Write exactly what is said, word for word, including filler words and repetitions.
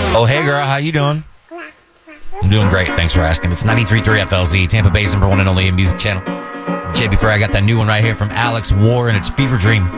Oh, hey, girl. How you doing? I'm doing great. Thanks for asking. It's ninety-three point three F L Z, Tampa Bay's number one and only music channel. Jay, before I got that new one right here from Alex War, and it's Fever Dream.